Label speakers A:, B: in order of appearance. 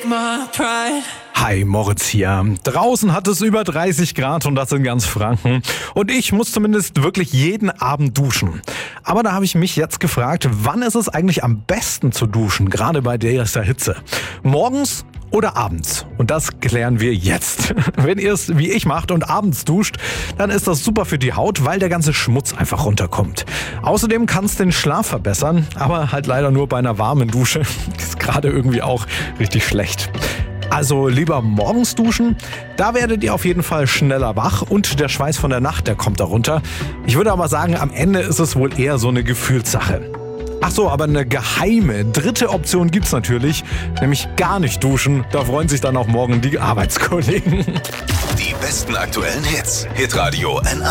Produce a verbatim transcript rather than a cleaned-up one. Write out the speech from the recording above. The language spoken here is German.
A: Hi, Moritz hier. Draußen hat es über dreißig Grad und das in ganz Franken. Und ich muss zumindest wirklich jeden Abend duschen. Aber da habe ich mich jetzt gefragt, wann ist es eigentlich am besten zu duschen, gerade bei dieser Hitze? Morgens oder abends? Und das klären wir jetzt. Wenn ihr es wie ich macht und abends duscht, dann ist das super für die Haut, weil der ganze Schmutz einfach runterkommt. Außerdem kann es den Schlaf verbessern, aber halt leider nur bei einer warmen Dusche. Ist gerade irgendwie auch richtig schlecht. Also lieber morgens duschen, da werdet ihr auf jeden Fall schneller wach und der Schweiß von der Nacht, der kommt da runter. Ich würde aber sagen, am Ende ist es wohl eher so eine Gefühlssache. Ach so, aber eine geheime dritte Option gibt's natürlich, nämlich gar nicht duschen. Da freuen sich dann auch morgen die Arbeitskollegen.
B: Die besten aktuellen Hits. Hitradio N